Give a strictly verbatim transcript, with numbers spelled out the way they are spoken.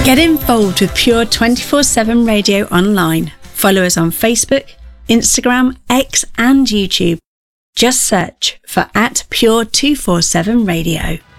Get involved with Pure twenty-four seven Radio online. Follow us on Facebook, Instagram, X and YouTube. Just search for at Pure two forty-seven Radio.